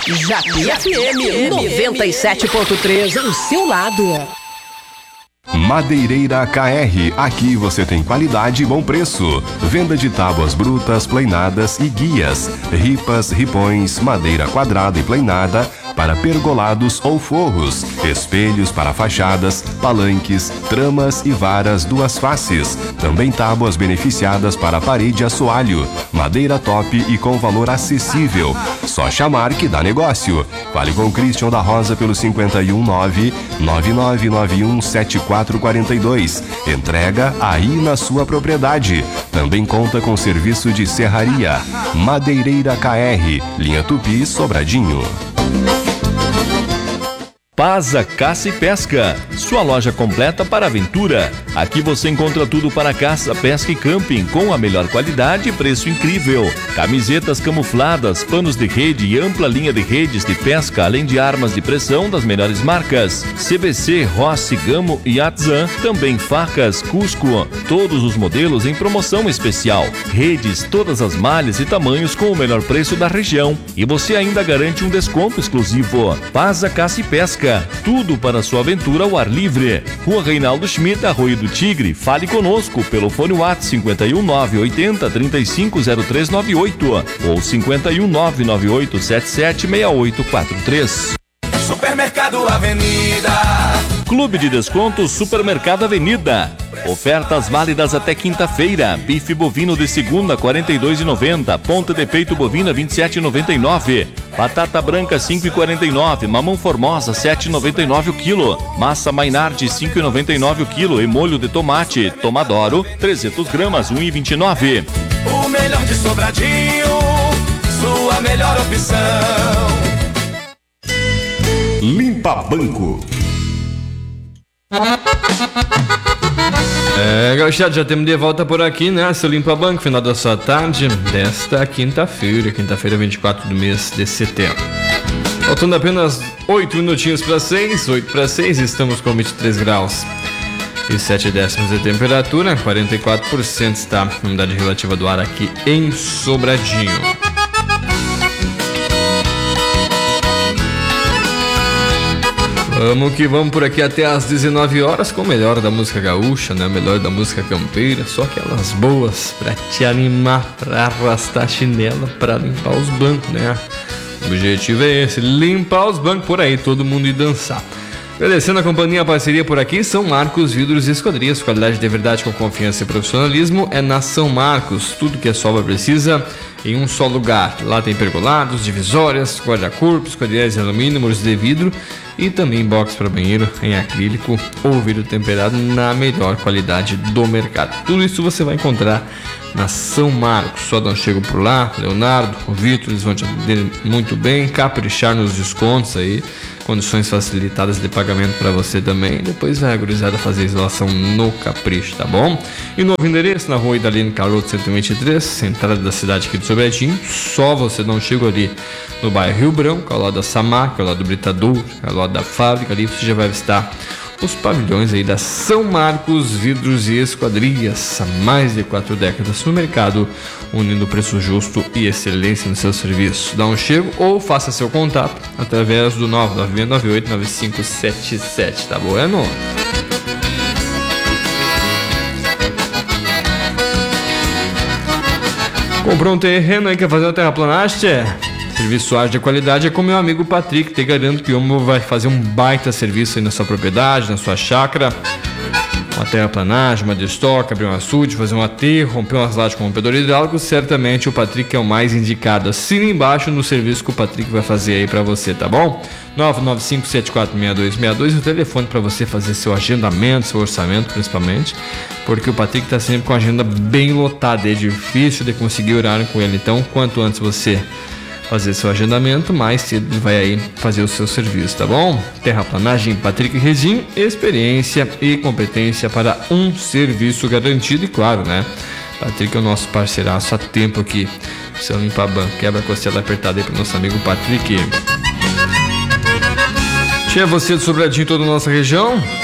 Japi FM 97.3, ao seu lado. Madeireira KR, aqui você tem qualidade e bom preço. Venda de tábuas brutas, pleinadas e guias, ripas, ripões, madeira quadrada e pleinada para pergolados ou forros, espelhos para fachadas, palanques, tramas e varas duas faces. Também tábuas beneficiadas para parede assoalho, madeira top e com valor acessível. Só chamar que dá negócio. Fale com o Christian da Rosa pelo 519-9991-7442. Entrega aí na sua propriedade. Também conta com serviço de serraria. Madeireira KR, linha Tupi, Sobradinho. Paza Caça e Pesca, sua loja completa para aventura. Aqui você encontra tudo para caça, pesca e camping com a melhor qualidade e preço incrível. Camisetas camufladas, panos de rede e ampla linha de redes de pesca, além de armas de pressão das melhores marcas. CBC, Rossi, Gamo e Atzan, também facas, Cusco, todos os modelos em promoção especial. Redes, todas as malhas e tamanhos com o melhor preço da região. E você ainda garante um desconto exclusivo. Paza Caça e Pesca, tudo para sua aventura ao ar livre. Rua Reinaldo Schmidt, Arroio do Tigre. Fale conosco pelo fone WhatsApp 51980 350398 ou 51998776843. Supermercado Avenida. Clube de Descontos Supermercado Avenida. Ofertas válidas até quinta-feira. Bife bovino de segunda, R$ 42,90. Ponta de peito bovina, R$ 27,99. Batata branca, R$ 5,49. Mamão formosa, R$ 7,99 o quilo. Massa Mainardi, R$ 5,99 o quilo. E molho de tomate Tomadoro, 300 gramas, R$ 1,29. O melhor de Sobradinho, sua melhor opção. Limpa Banco. Gauchado, já temos de volta por aqui, né? Seu Limpa Banco, final da sua tarde desta quinta-feira, 24 do mês de setembro. Faltando apenas 8 minutinhos para 6, 8 para 6, estamos com 23 graus e 7 décimos de temperatura, 44% está a umidade relativa do ar aqui em Sobradinho. Vamos que vamos por aqui até às 19 horas com o melhor da música gaúcha, né? O melhor da música campeira, só aquelas boas pra te animar, pra arrastar a chinela, pra limpar os bancos, né? O objetivo é esse, limpar os bancos por aí, todo mundo ir dançar. Agradecendo a companhia, a parceria por aqui, São Marcos Vidros e Esquadrias, qualidade de verdade com confiança e profissionalismo é na São Marcos, tudo que a sua obra precisa em um só lugar. Lá tem pergolados, divisórias, guarda-corpos, esquadrias de alumínio, muros de vidro e também box para banheiro em acrílico ou vidro temperado na melhor qualidade do mercado. Tudo isso você vai encontrar na São Marcos. Só dá um chego por lá, Leonardo, o Vitor, eles vão te atender muito bem, caprichar nos descontos aí, condições facilitadas de pagamento para você também. Depois vai a gurizada fazer a instalação no capricho, tá bom? E novo endereço na rua Idalino Caroto 123, entrada da cidade aqui de Sobradinho. Só você dá um chego ali no bairro Rio Branco, ao lado da Samac, ao lado do Britador, ao lado da fábrica, ali você já vai visitar os pavilhões aí da São Marcos Vidros e Esquadrias. Há mais de 4 décadas no mercado, unindo preço justo e excelência no seu serviço. Dá um chego ou faça seu contato através do 996989577, tá bueno? Comprou um terreno aí, quer fazer uma terraplanagem? Serviço ágil de qualidade é com meu amigo Patrick. Te garanto que o homem vai fazer um baita serviço aí na sua propriedade, na sua chácara. Uma terraplanagem, uma destoca, abrir um açude, fazer um aterro, romper umas lajes com um rompedor hidráulico. Certamente o Patrick é o mais indicado. Assina embaixo no serviço que o Patrick vai fazer aí pra você, tá bom? 995746262, o telefone para você fazer seu agendamento, seu orçamento principalmente, porque o Patrick tá sempre com a agenda bem lotada, é difícil de conseguir horário com ele. Então, quanto antes você fazer seu agendamento, mais cedo ele vai aí fazer o seu serviço, tá bom? Terraplanagem Patrick Rezin, experiência e competência para um serviço garantido. E claro, né? Patrick é o nosso parceiraço há tempo aqui. Seu Limpa Banco, quebra a costela apertada aí pro nosso amigo Patrick. Tinha você de Sobradinho, toda a nossa região.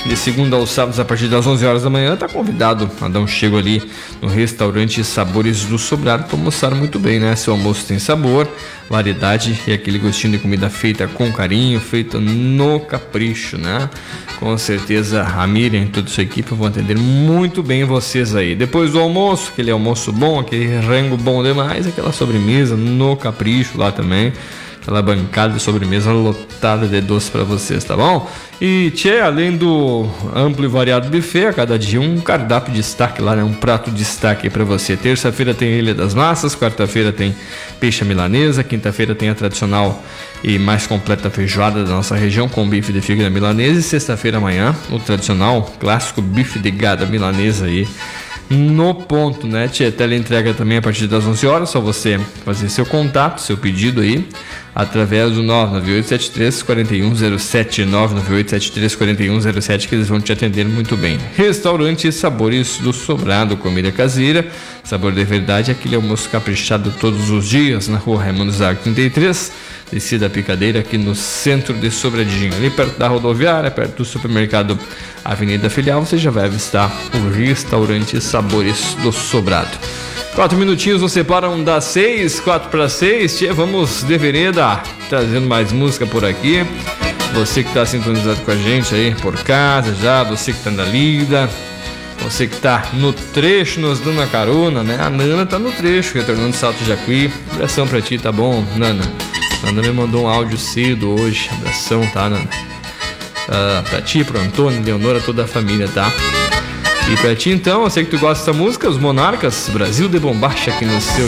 de segunda aos sábados a partir das 11 horas da manhã, tá convidado a dar um chego ali no restaurante Sabores do Sobrado para almoçar muito bem, né? Seu almoço tem sabor, variedade e aquele gostinho de comida feita com carinho, feita no capricho, né? Com certeza a Miriam e toda a sua equipe vão atender muito bem vocês aí. Depois do almoço, aquele almoço bom, aquele rango bom demais, aquela sobremesa no capricho lá também. Aquela bancada de sobremesa lotada de doce para vocês, tá bom? E, além do amplo e variado buffet, a cada dia um cardápio de destaque lá, né? Um prato de destaque para você. Terça-feira tem Ilha das Massas, quarta-feira tem peixe milanesa, quinta-feira tem a tradicional e mais completa feijoada da nossa região com bife de fígado milanesa e sexta-feira amanhã o tradicional clássico bife de gada milanesa aí no ponto, né, tia? Teleentrega também a partir das 11 horas, só você fazer seu contato, seu pedido aí, através do 99873-4107, 99873-4107, que eles vão te atender muito bem. Restaurante Sabores do Sobrado, comida caseira, sabor de verdade, aquele almoço caprichado todos os dias, na rua Raimundo Zago 33, descida Picadeira, aqui no centro de Sobradinho, ali perto da rodoviária, perto do supermercado Avenida Filial, você já vai avistar o restaurante Sabores do Sobrado. 4 minutinhos nos separam das 6, 4 para 6, vamos de vereda, trazendo mais música por aqui. Você que está sintonizado com a gente aí por casa já, você que está na lida, você que está no trecho nos dando a carona, né? A Nana tá no trecho, retornando de Salto Jacuí. Abração pra ti, tá bom, Nana? Nana me mandou um áudio cedo hoje, abração, tá, Nana? Pra ti, pro Antônio, Leonora, toda a família, tá? E pra ti então, eu sei que tu gosta dessa música, Os Monarcas, Brasil de Bombacha aqui no seu